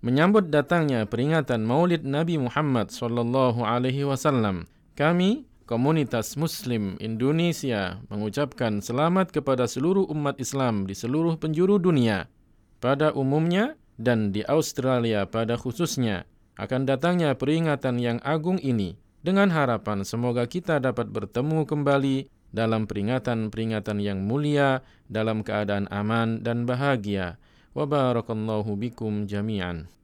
menyambut datangnya peringatan Maulid Nabi Muhammad sallallahu alaihi wasallam, kami komunitas Muslim Indonesia mengucapkan selamat kepada seluruh umat Islam di seluruh penjuru dunia pada umumnya dan di Australia pada khususnya akan datangnya peringatan yang agung ini, dengan harapan semoga kita dapat bertemu kembali dalam peringatan-peringatan yang mulia dalam keadaan aman dan bahagia. Wa barakallahu bikum jami'an.